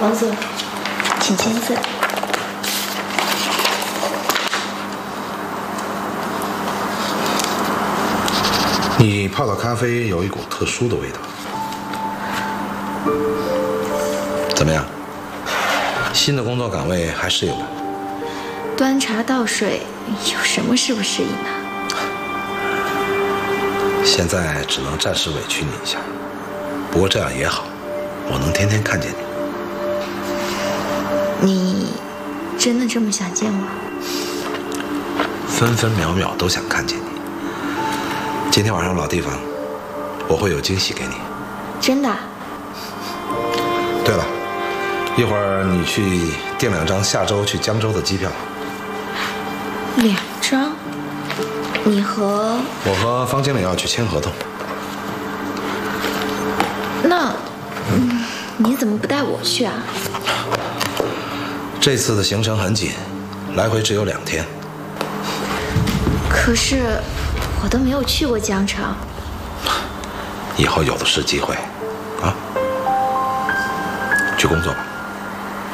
王总，请签字。 你泡的咖啡有一股特殊的味道，怎么样？新的工作岗位还适应吗？ 端茶倒水，有什么适不适应啊？ 现在只能暂时委屈你一下，不过这样也好，我能天天看见你。 你真的这么想见我？ 分分秒秒都想看见你。今天晚上老地方，我会有惊喜给你。 真的？ 对了，一会儿你去订2张下周去江州的机票。 2张？你和…… 我和方经理要去签合同。 那，你怎么不带我去啊？ 这次的行程很紧，来回只有2天。 可是我都没有去过江城。 以后有的是机会，啊，去工作吧。